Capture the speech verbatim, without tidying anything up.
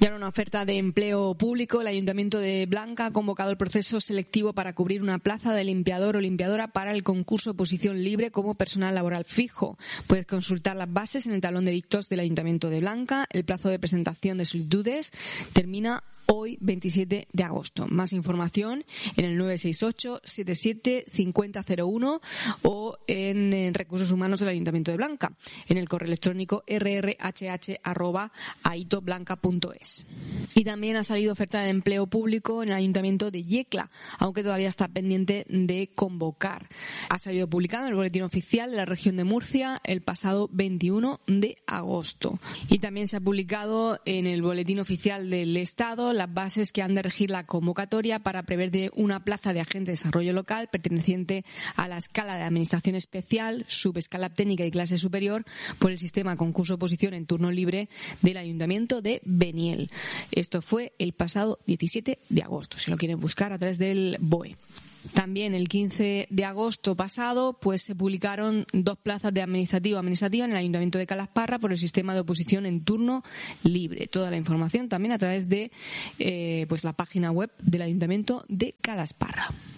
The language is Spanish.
Y ahora una oferta de empleo público. El Ayuntamiento de Blanca ha convocado el proceso selectivo para cubrir una plaza de limpiador o limpiadora para el concurso oposición libre como personal laboral fijo. Puedes consultar las bases en el tablón de dictos del Ayuntamiento de Blanca. El plazo de presentación de solicitudes termina hoy, veintisiete de agosto. Más información en el nueve seis ocho, siete siete, cinco cero cero uno o en, en Recursos Humanos del Ayuntamiento de Blanca, en el correo electrónico erre erre hache hache arroba aitoblanca punto es. Y también ha salido oferta de empleo público en el Ayuntamiento de Yecla, aunque todavía está pendiente de convocar. Ha salido publicado en el Boletín Oficial de la Región de Murcia el pasado veintiuno de agosto. Y también se ha publicado en el Boletín Oficial del Estado las bases que han de regir la convocatoria para prever de una plaza de agente de desarrollo local perteneciente a la escala de administración especial, subescala técnica y clase superior por el sistema concurso-oposición en turno libre del Ayuntamiento de Beniel. Esto fue el pasado diecisiete de agosto, si lo quieren buscar a través del B O E. También el quince de agosto pasado pues se publicaron dos plazas de administrativo administrativa en el Ayuntamiento de Calasparra por el sistema de oposición en turno libre. Toda la información también a través de eh, pues la página web del Ayuntamiento de Calasparra.